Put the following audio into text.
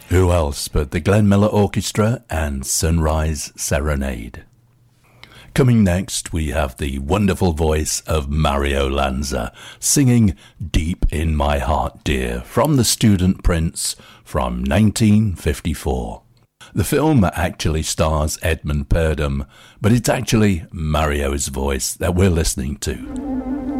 Who else but the Glenn Miller Orchestra and Sunrise Serenade? Coming next, we have the wonderful voice of Mario Lanza singing Deep in My Heart, Dear from The Student Prince from 1954. The film actually stars Edmund Purdom, but it's actually Mario's voice that we're listening to.